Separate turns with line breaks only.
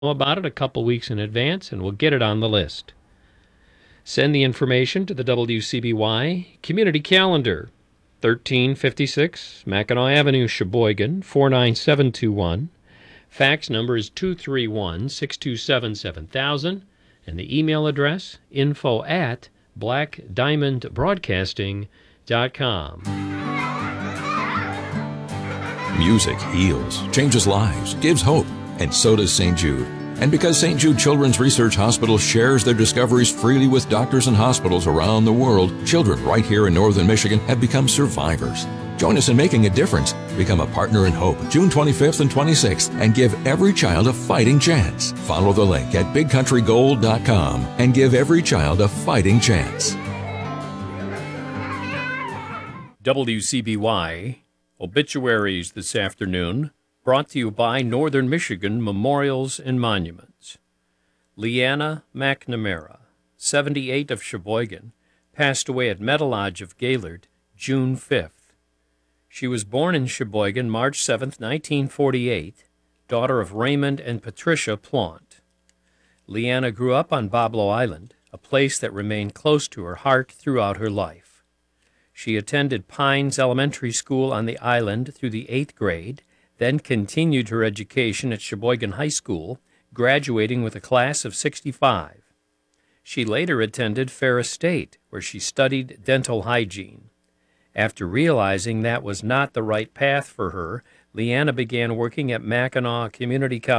about it a couple weeks in advance, and we'll get it on the list. Send the information to the WCBY Community Calendar, 1356 Mackinac Avenue, Sheboygan, 49721. Fax number is 231-627-7000, and the email address, info@blackdiamondbroadcasting.com.
Music heals, changes lives, gives hope, and so does St. Jude. And because St. Jude Children's Research Hospital shares their discoveries freely with doctors and hospitals around the world, children right here in northern Michigan have become survivors. Join us in making a difference. Become a partner in hope June 25th and 26th and give every child a fighting chance. Follow the link at bigcountrygold.com and give every child a fighting chance.
WCBY Obituaries this afternoon, brought to you by Northern Michigan Memorials and Monuments. Leanna McNamara, 78 of Sheboygan, passed away at Metalodge of Gaylord, June 5th. She was born in Sheboygan March 7, 1948, daughter of Raymond and Patricia Plant. Leanna grew up on Boblo Island, a place that remained close to her heart throughout her life. She attended Pines Elementary School on the island through the 8th grade, then continued her education at Sheboygan High School, graduating with a class of 65. She later attended Ferris State, where she studied dental hygiene. After realizing that was not the right path for her, Leanna began working at Mackinac Community College.